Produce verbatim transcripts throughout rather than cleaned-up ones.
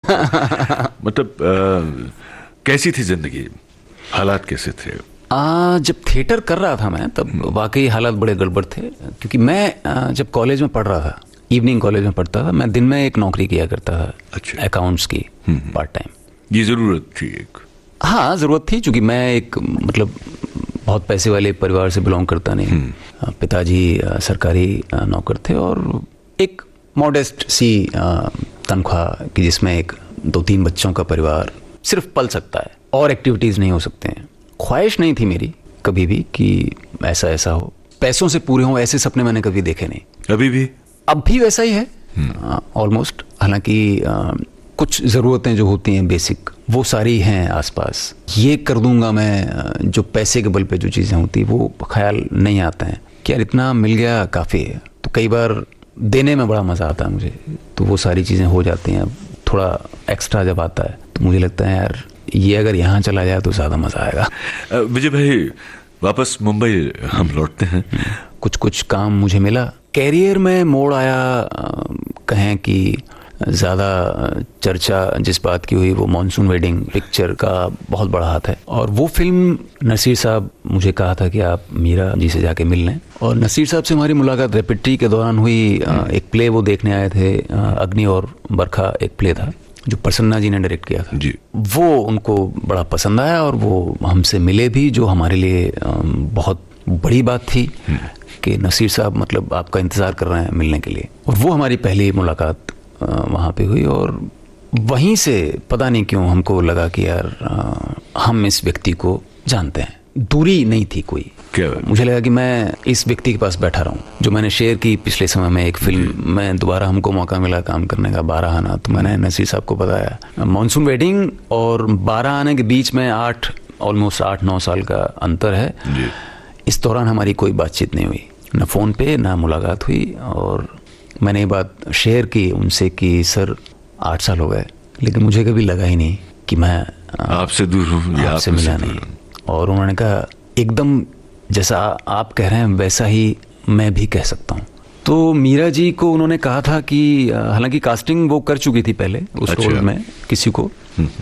मतलब आ, कैसी थी जिंदगी, हालात कैसे थे? आ, जब थिएटर कर रहा था मैं तब वाकई हालात बड़े गड़बड़ थे, क्योंकि मैं आ, जब कॉलेज में पढ़ रहा था, इवनिंग कॉलेज में पढ़ता था, मैं दिन में एक नौकरी किया करता था। अच्छा। अकाउंट्स की पार्ट टाइम। ये ज़रूरत थी एक? हाँ ज़रूरत थी, क्योंकि मैं एक मतलब बहुत पैसे वाले परिवार से बिलोंग करता नहीं। पिताजी सरकारी नौकर थे और एक मॉडेस्ट सी तनख्वाह कि जिसमें एक दो तीन बच्चों का परिवार सिर्फ पल सकता है और एक्टिविटीज़ नहीं हो सकते हैं। ख्वाहिश नहीं थी मेरी कभी भी कि ऐसा ऐसा हो, पैसों से पूरे हों, ऐसे सपने मैंने कभी देखे नहीं। अभी भी अब भी वैसा ही है ऑलमोस्ट। हालांकि कुछ ज़रूरतें जो होती हैं बेसिक वो सारी हैं आसपास। ये कर दूंगा मैं, जो पैसे के बल पे जो चीज़ें होती वो ख्याल नहीं आते हैं कि यार इतना मिल गया काफ़ी है। तो कई बार देने में बड़ा मज़ा आता है मुझे, तो वो सारी चीज़ें हो जाती हैं। थोड़ा एक्स्ट्रा जब आता है तो मुझे लगता है यार ये अगर यहाँ चला जाए तो ज़्यादा मज़ा आएगा। विजय भाई, वापस मुंबई हम लौटते हैं। कुछ कुछ काम मुझे मिला, कैरियर में मोड़ आया। कहें कि ज़्यादा चर्चा जिस बात की हुई वो मॉनसून वेडिंग पिक्चर का बहुत बड़ा हाथ है। और वो फिल्म नसीर साहब मुझे कहा था कि आप मीरा जी से जाके मिल लें, और नसीर साहब से हमारी मुलाकात रेपिट्री के दौरान हुई। एक प्ले वो देखने आए थे, अग्नि और बरखा एक प्ले था जो प्रसन्ना जी ने डायरेक्ट किया था जी। वो उनको बड़ा पसंद आया और वो हमसे मिले भी, जो हमारे लिए बहुत बड़ी बात थी कि नसीर साहब मतलब आपका इंतज़ार कर रहे हैं मिलने के लिए। और वो हमारी पहली मुलाकात वहाँ पे हुई, और वहीं से पता नहीं क्यों हमको लगा कि यार हम इस व्यक्ति को जानते हैं। दूरी नहीं थी कोई। क्या? मुझे लगा कि मैं इस व्यक्ति के पास बैठा रहूं, जो मैंने शेयर की पिछले समय में एक फिल्म में दोबारा हमको मौका मिला काम करने का, बारह आना। तो मैंने नसीर साहब को बताया। मॉनसून वेडिंग और बारह आने के बीच में आठ ऑलमोस्ट आठ नौ साल का अंतर है जी। इस दौरान हमारी कोई बातचीत नहीं हुई, ना फ़ोन पे ना मुलाकात हुई। और मैंने ये बात शेयर की उनसे कि सर आठ साल हो गए, लेकिन मुझे कभी लगा ही नहीं कि मैं आपसे दूर हूँ, आपसे मिला नहीं। और उन्होंने कहा एकदम जैसा आप कह रहे हैं वैसा ही मैं भी कह सकता हूँ। तो मीरा जी को उन्होंने कहा था कि हालांकि कास्टिंग वो कर चुकी थी पहले उस रोल अच्छा। में किसी को,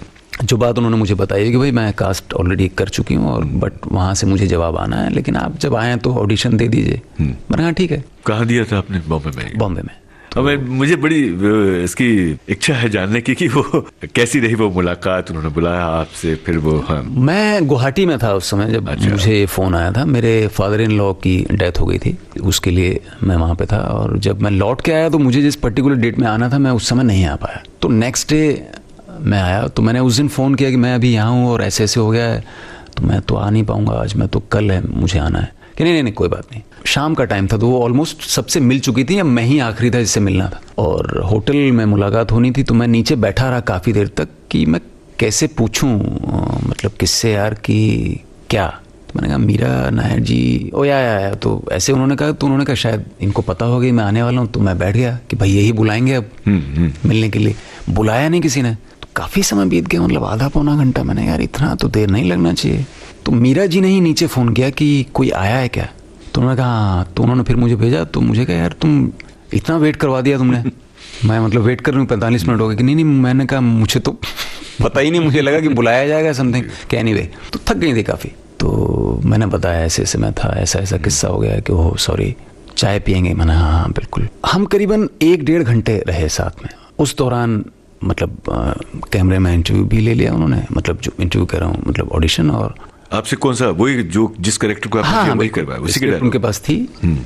जो बात उन्होंने मुझे बताई कि भाई मैं कास्ट ऑलरेडी कर चुकी हूँ, और बट वहाँ से मुझे जवाब आना है, लेकिन आप जब आए तो ऑडिशन दे दीजिए। मैंने कहा ठीक है। कहाँ दिया था आपने? बॉम्बे में? बॉम्बे में। तो मुझे बड़ी इसकी इच्छा है जानने की कि वो कैसी रही वो मुलाकात। उन्होंने बुलाया आपसे, फिर वो हाँ। मैं गुवाहाटी में था उस समय जब अच्छा। मुझे फ़ोन आया था। मेरे फादर इन लॉ की डेथ हो गई थी, उसके लिए मैं वहाँ पे था। और जब मैं लौट के आया तो मुझे जिस पर्टिकुलर डेट में आना था मैं उस समय नहीं आ पाया। तो नेक्स्ट डे मैं आया तो मैंने उस दिन फ़ोन किया कि मैं अभी यहाँ हूँ और ऐसे ऐसे हो गया है, तो मैं तो आ नहीं पाऊँगा आज, मैं तो कल है मुझे आना है। कि नहीं नहीं नहीं कोई बात नहीं। शाम का टाइम था तो वो ऑलमोस्ट सबसे मिल चुकी थी, या मैं ही आखिरी था जिससे मिलना था। और होटल में मुलाकात होनी थी, तो मैं नीचे बैठा रहा काफ़ी देर तक कि मैं कैसे पूछूं मतलब किससे यार कि क्या। तो मैंने कहा मीरा नायर जी, ओ या, या, या तो ऐसे उन्होंने कहा। तो उन्होंने कहा शायद इनको पता होगा कि मैं आने वाला हूँ। तो मैं बैठ गया कि भाई यही बुलाएंगे अब मिलने के लिए। बुलाया नहीं किसी ने, तो काफ़ी समय बीत गया, मतलब आधा पौना घंटा। मैंने यार इतना तो देर नहीं लगना चाहिए। तो मीरा जी ने ही नीचे फ़ोन किया कि कोई आया है क्या। तो उन्होंने कहा हाँ। तो उन्होंने फिर मुझे भेजा। तो मुझे कहा यार तुम इतना वेट करवा दिया तुमने। मैं मतलब वेट कर रही हूँ पैंतालीस मिनट हो गए कि नहीं नहीं। मैंने कहा मुझे तो पता ही नहीं, मुझे लगा कि बुलाया जाएगा समथिंग। क्या एनीवे, तो थक गई थी काफ़ी। तो मैंने बताया ऐसे ऐसे मैं था, ऐसा ऐसा किस्सा हो गया कि ओह सॉरी, चाय पियेंगे। मैंने हाँ हाँ बिल्कुल। हम करीबन एक डेढ़ घंटे रहे साथ में। उस दौरान मतलब कैमरे में इंटरव्यू भी ले लिया उन्होंने, मतलब जो इंटरव्यू कर रहा हूँ मतलब ऑडिशन। और आपसे कौन सा, वही जो जिस कैरेक्टर को आपने हाँ, किया वही करवाया, उसी के उनके पास थी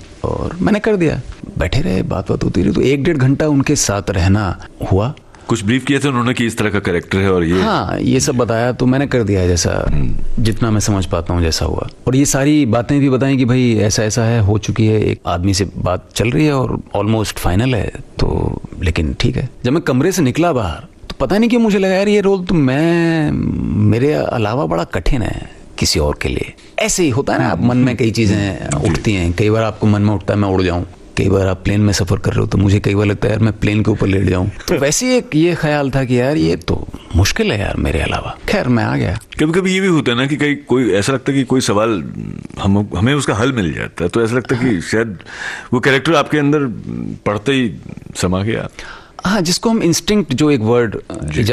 और मैंने कर दिया। बैठे रहे, बात बात होती रही। तो एक डेढ़ घंटा उनके साथ रहना हुआ। कुछ ब्रीफ किया था उन्होंने कि इस तरह का कैरेक्टर है और ये हाँ ये सब बताया। तो मैंने कर दिया जैसा जितना मैं समझ पाता हूँ जैसा हुआ। और ये सारी बातें भी बताई कि भाई ऐसा ऐसा है, हो चुकी है, एक आदमी से बात चल रही है और ऑलमोस्ट फाइनल है। तो लेकिन ठीक है। जब मैं कमरे से निकला बाहर तो पता नहीं क्यों मुझे लगा यार ये रोल तो मैं मेरे अलावा बड़ा कठिन है किसी और के लिए। ऐसे ही होता है ना, आप मन में कई चीज़ें उठती हैं। कई बार आपको मन में उठता है मैं उड़ जाऊं, कई बार आप प्लेन में सफ़र कर रहे हो तो मुझे कई बार लगता है यार मैं प्लेन के ऊपर लेट जाऊं। तो वैसे एक ये ख्याल था कि यार ये तो मुश्किल है यार मेरे अलावा। खैर मैं आ गया। कभी कभी ये भी होता है ना कि कहीं कोई ऐसा लगता है कि कोई सवाल हम हमें उसका हल मिल जाता है, तो ऐसा लगता है कि शायद वो कैरेक्टर आपके अंदर पढ़ते ही समा गया। हाँ, जिसको हम इंस्टिंक्ट, जो एक वर्ड